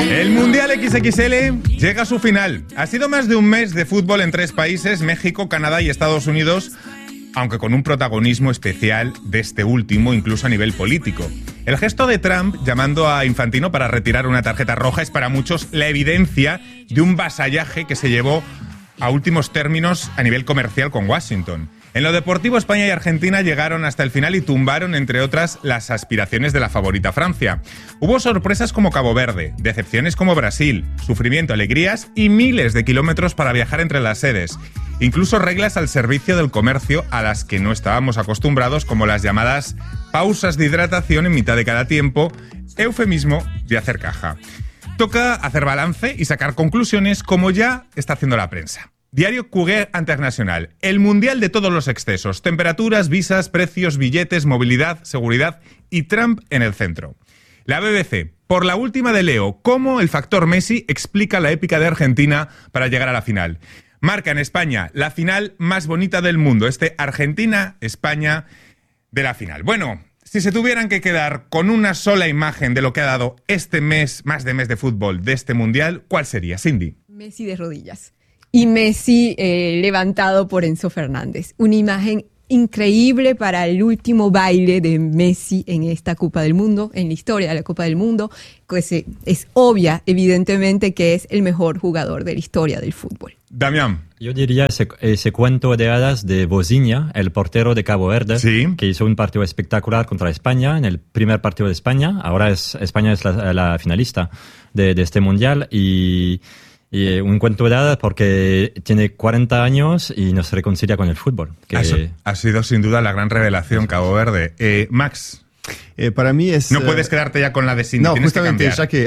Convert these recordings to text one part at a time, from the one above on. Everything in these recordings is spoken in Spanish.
El Mundial XXL llega a su final. Ha sido más de un mes de fútbol en 3 países, México, Canadá y Estados Unidos, aunque con un protagonismo especial de este último, incluso a nivel político. El gesto de Trump llamando a Infantino para retirar una tarjeta roja es para muchos la evidencia de un vasallaje que se llevó a últimos términos a nivel comercial con Washington. En lo deportivo, España y Argentina llegaron hasta el final y tumbaron, entre otras, las aspiraciones de la favorita Francia. Hubo sorpresas como Cabo Verde, decepciones como Brasil, sufrimiento, alegrías y miles de kilómetros para viajar entre las sedes. Incluso reglas al servicio del comercio a las que no estábamos acostumbrados, como las llamadas pausas de hidratación en mitad de cada tiempo, eufemismo de hacer caja. Toca hacer balance y sacar conclusiones, como ya está haciendo la prensa. Diario Cuguer Internacional, el mundial de todos los excesos, temperaturas, visas, precios, billetes, movilidad, seguridad y Trump en el centro. La BBC, por la última de Leo, cómo el factor Messi explica la épica de Argentina para llegar a la final. Marca en España la final más bonita del mundo, Argentina-España de la final. Bueno, si se tuvieran que quedar con una sola imagen de lo que ha dado este mes, más de mes de fútbol de este mundial, ¿cuál sería, Cindy? Messi de rodillas. Y Messi levantado por Enzo Fernández. Una imagen increíble para el último baile de Messi en esta Copa del Mundo, en la historia de la Copa del Mundo. Pues es obvia, evidentemente, que es el mejor jugador de la historia del fútbol. Damián. Yo diría ese cuento de hadas de Bozinia, el portero de Cabo Verde, sí, que hizo un partido espectacular contra España, en el primer partido de España. Ahora España es la finalista de este mundial y un cuento de hadas porque tiene 40 años y no se reconcilia con el fútbol. Ha sido sin duda la gran revelación, Cabo Verde. Max. Para mí es... No puedes quedarte ya con la de Cindy, no, justamente, ya que...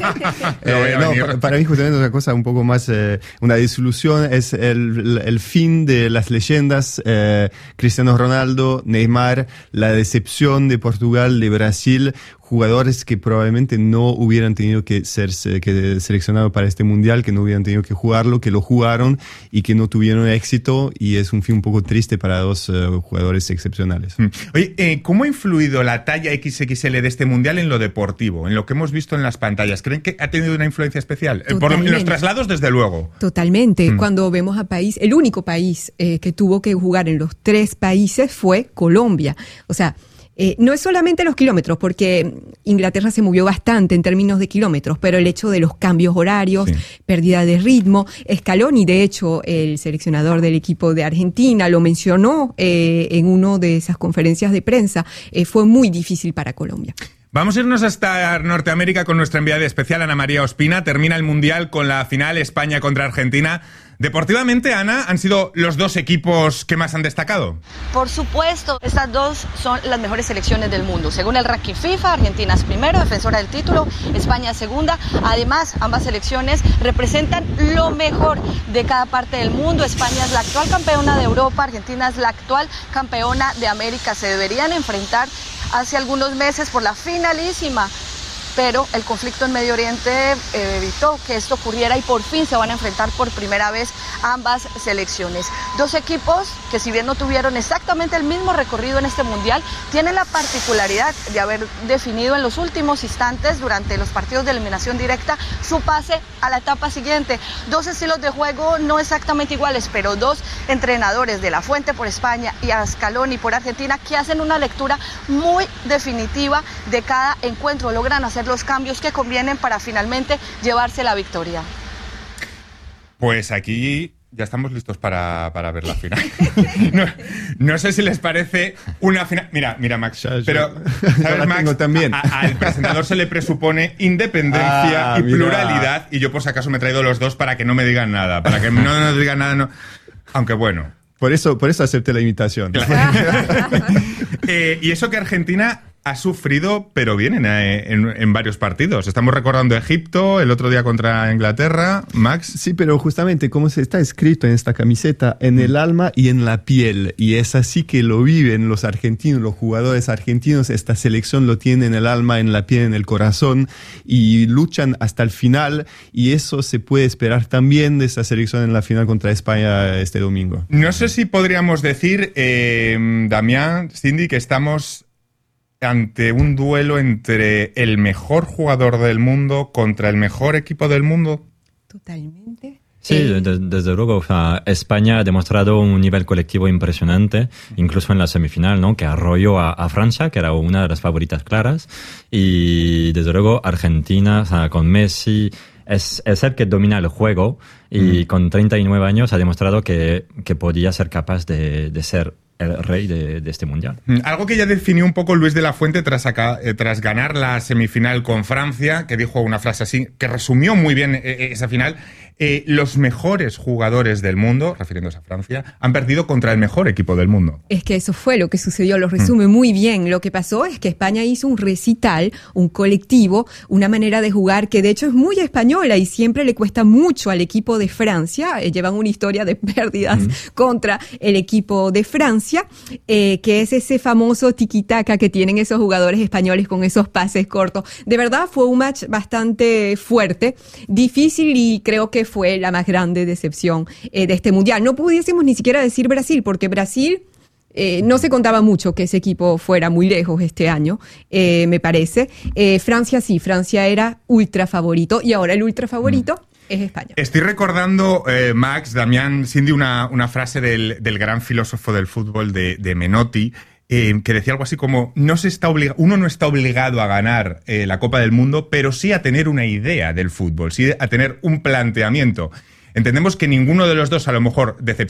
para mí justamente una cosa un poco más, una desilusión es el fin de las leyendas, Cristiano Ronaldo, Neymar, la decepción de Portugal, de Brasil, jugadores que probablemente no hubieran tenido que ser seleccionados para este mundial, que no hubieran tenido que jugarlo, que lo jugaron y que no tuvieron éxito, y es un fin un poco triste para dos jugadores excepcionales. Oye, ¿cómo ha influido la talla XXL de este mundial en lo deportivo, en lo que hemos visto en las pantallas? ¿Creen que ha tenido una influencia especial? Por los traslados, desde luego. Totalmente. Cuando vemos a el único país que tuvo que jugar en los 3 países fue Colombia. O sea, no es solamente los kilómetros, porque Inglaterra se movió bastante en términos de kilómetros, pero el hecho de los cambios horarios, sí, pérdida de ritmo. Scaloni, de hecho, el seleccionador del equipo de Argentina, lo mencionó en una de esas conferencias de prensa. Fue muy difícil para Colombia. Vamos a irnos hasta Norteamérica con nuestra enviada especial, Ana María Ospina. Termina el Mundial con la final España contra Argentina. Deportivamente, Ana, ¿han sido los 2 equipos que más han destacado? Por supuesto, estas 2 son las mejores selecciones del mundo. Según el ranking FIFA, Argentina es primero, defensora del título, España segunda. Además, ambas selecciones representan lo mejor de cada parte del mundo. España es la actual campeona de Europa, Argentina es la actual campeona de América. Se deberían enfrentar hace algunos meses por la finalísima, pero el conflicto en Medio Oriente evitó que esto ocurriera y por fin se van a enfrentar por primera vez ambas selecciones. 2 equipos que, si bien no tuvieron exactamente el mismo recorrido en este mundial, tienen la particularidad de haber definido en los últimos instantes, durante los partidos de eliminación directa, su pase a la etapa siguiente. 2 estilos de juego no exactamente iguales, pero 2 entrenadores, de la Fuente por España y a Scaloni por Argentina, que hacen una lectura muy definitiva de cada encuentro. Logran hacer los cambios que convienen para finalmente llevarse la victoria. Pues aquí ya estamos listos para ver la final. No sé si les parece una final... Mira, Max, pero ¿sabes, Max? También. Al presentador se le presupone independencia y pluralidad, y yo por si acaso me he traído los 2 para que no me digan nada, para que no nos digan nada. No. Aunque bueno... Por eso acepté la invitación. Claro. Y eso que Argentina ha sufrido, pero bien, en varios partidos. Estamos recordando Egipto, el otro día contra Inglaterra. Max. Sí, pero justamente como se está escrito en esta camiseta, en el alma y en la piel. Y es así que lo viven los argentinos, los jugadores argentinos. Esta selección lo tiene en el alma, en la piel, en el corazón. Y luchan hasta el final. Y eso se puede esperar también de esta selección en la final contra España este domingo. No sé si podríamos decir, Damián, Cindy, que estamos ante un duelo entre el mejor jugador del mundo contra el mejor equipo del mundo? Totalmente. Sí, desde luego. O sea, España ha demostrado un nivel colectivo impresionante, incluso en la semifinal, ¿no? Que arrolló a Francia, que era una de las favoritas claras. Y desde luego Argentina, o sea, con Messi, es el que domina el juego y con 39 años ha demostrado que podía ser capaz de ser el rey de este mundial. Algo que ya definió un poco Luis de la Fuente tras ganar la semifinal con Francia, que dijo una frase así, que resumió muy bien esa final. Los mejores jugadores del mundo, refiriéndose a Francia, han perdido contra el mejor equipo del mundo. Es que eso fue lo que sucedió, lo resume muy bien. Lo que pasó es que España hizo un recital, un colectivo, una manera de jugar que de hecho es muy española y siempre le cuesta mucho al equipo de Francia. Llevan una historia de pérdidas contra el equipo de Francia, que es ese famoso tiki-taka que tienen esos jugadores españoles con esos pases cortos. De verdad fue un match bastante fuerte, difícil y creo que fue la más grande decepción de este mundial. No pudiésemos ni siquiera decir Brasil, porque Brasil no se contaba mucho que ese equipo fuera muy lejos este año, me parece. Francia sí, Francia era ultra favorito y ahora el ultra favorito es España. Estoy recordando, Max, Damián, Cindy, una frase del gran filósofo del fútbol de Menotti, que decía algo así como, uno no está obligado a ganar la Copa del Mundo, pero sí a tener una idea del fútbol, sí a tener un planteamiento. Entendemos que ninguno de los dos a lo mejor decepciona